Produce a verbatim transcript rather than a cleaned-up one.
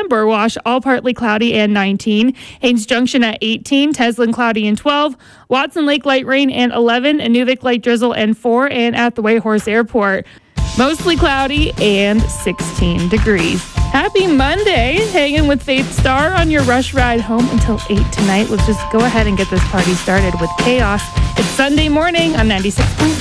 Burwash, all partly cloudy and nineteen. Haines Junction at eighteen. Teslin cloudy and twelve. Watson Lake light rain and eleven. Inuvik light drizzle and four. And at the Whitehorse Airport, mostly cloudy and sixteen degrees. Happy Monday. Hanging with Faith Star on your rush ride home until eight tonight. Let's just go ahead and get this party started with Chaos. It's Sunday morning on ninety-six point nine.